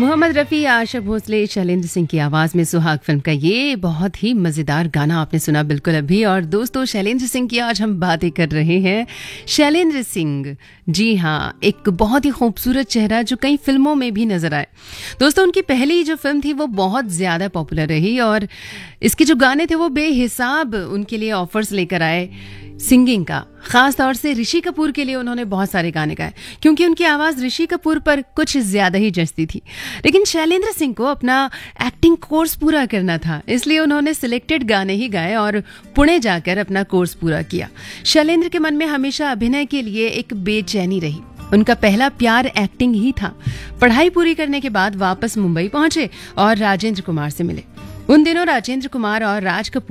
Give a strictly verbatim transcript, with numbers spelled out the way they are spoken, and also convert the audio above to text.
मोहम्मद रफ़ी, आशा भोसले, शैलेंद्र सिंह की आवाज़ में सुहाग फिल्म का ये बहुत ही मज़ेदार गाना आपने सुना बिल्कुल अभी। और दोस्तों, शैलेंद्र सिंह की आज हम बातें कर रहे हैं। शैलेंद्र सिंह, जी हाँ, एक बहुत ही खूबसूरत चेहरा जो कई फिल्मों में भी नजर आए। दोस्तों, उनकी पहली जो फिल्म थी वो बहुत ज़्यादा पॉपुलर रही और इसके जो गाने थे वो बेहिसाब उनके लिए ऑफर्स लेकर आए सिंगिंग का। खास तौर से ऋषि कपूर के लिए उन्होंने बहुत सारे गाने गाए क्योंकि उनकी आवाज़ ऋषि कपूर पर कुछ ज़्यादा ही जचती थी। लेकिन शैलेंद्र सिंह को अपना एक्टिंग कोर्स पूरा करना था, इसलिए उन्होंने सिलेक्टेड गाने ही गाए और पुणे जाकर अपना कोर्स पूरा किया। शैलेंद्र के मन में हमेशा अभिनय के लिए एक बेचैनी रही। उनका पहला प्यार एक्टिंग ही था। पढ़ाई पूरी करने के बाद वापस मुंबई पहुंचे और राजेंद्र कुमार से मिले। उन दिनों राजेंद्र कुमार और राज कपूर